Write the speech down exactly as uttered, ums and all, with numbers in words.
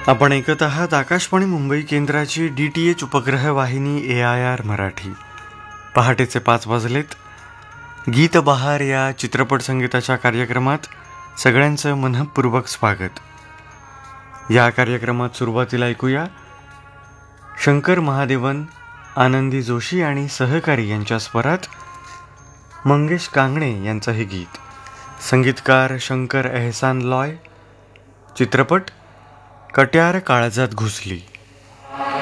आपण ऐकत आहात आकाशवाणी मुंबई केंद्राची डी टी एच उपग्रह वाहिनी ए आय आर मराठी. पहाटेचे पाच वाजलेत. गीत बहार या चित्रपट संगीताच्या कार्यक्रमात सगळ्यांचं मनःपूर्वक स्वागत. या कार्यक्रमात सुरुवातीला ऐकूया शंकर महादेवन, आनंदी जोशी आणि सहकारी यांच्या स्वरात मंगेश कांगणे यांचं हे गीत. संगीतकार शंकर एहसान लॉय. चित्रपट कट्यार काळजात घुसली.